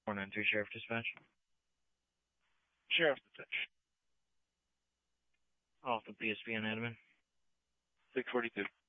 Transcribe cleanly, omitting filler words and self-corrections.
493 Sheriff Dispatch. Sheriff's Dispatch. Off the PSP and admin. 642.